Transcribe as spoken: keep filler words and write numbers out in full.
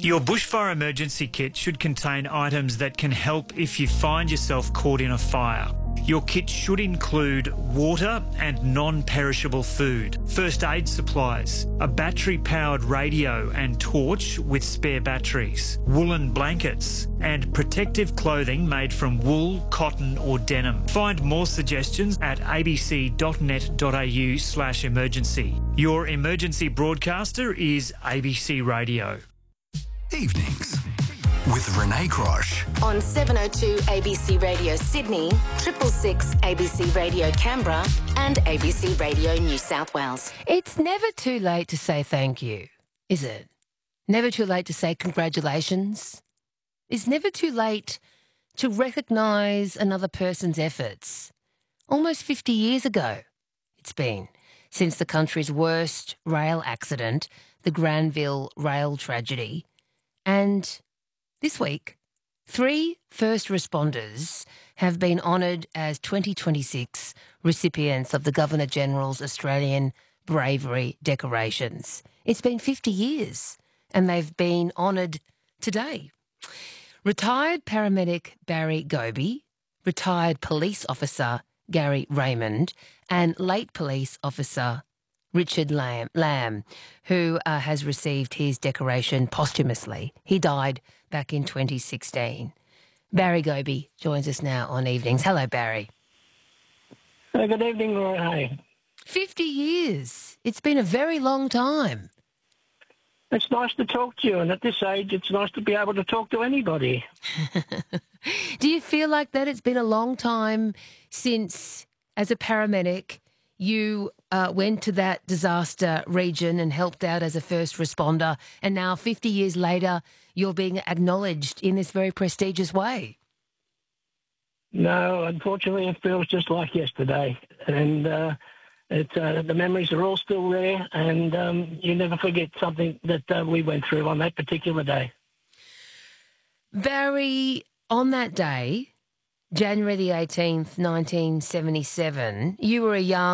Your bushfire emergency kit should contain items that can help if you find yourself caught in a fire. Your kit should include water and non-perishable food, first aid supplies, a battery-powered radio and torch with spare batteries, woolen blankets, and protective clothing made from wool, cotton or denim. Find more suggestions at abc.net.au slash emergency. Your emergency broadcaster is A B C Radio. Evenings with Renee Crosh. On seven oh two A B C Radio Sydney, triple six A B C Radio Canberra and A B C Radio New South Wales. It's never too late to say thank you, is it? Never too late to say congratulations. It's never too late to recognise another person's efforts. Almost fifty years ago, it's been, since the country's worst rail accident, the Granville rail tragedy. And this week, three first responders have been honoured as twenty twenty-six recipients of the Governor-General's Australian Bravery Decorations. It's been fifty years and they've been honoured today. Retired paramedic Barry Goby, retired police officer Gary Raymond and late police officer Richard Lamb, Lamb who uh, has received his decoration posthumously. He died back in twenty sixteen. Barry Goby joins us now on Evenings. Hello, Barry. Uh, good evening, Roy. fifty years. It's been a very long time. It's nice to talk to you, and at this age, it's nice to be able to talk to anybody. Do you feel like that? It's been a long time since, as a paramedic, you uh, went to that disaster region and helped out as a first responder, and now fifty years later, you're being acknowledged in this very prestigious way. No, unfortunately, it feels just like yesterday, and uh, it, uh, the memories are all still there, and um, you never forget something that uh, we went through on that particular day. Barry, on that day, January the eighteenth, nineteen seventy-seven, you were a young